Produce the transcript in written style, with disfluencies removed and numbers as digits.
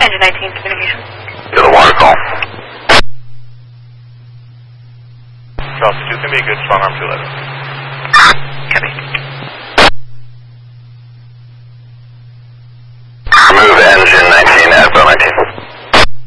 Engine 19 communication. You're the water call. Charles 2 can be a good strong arm 211. Copy.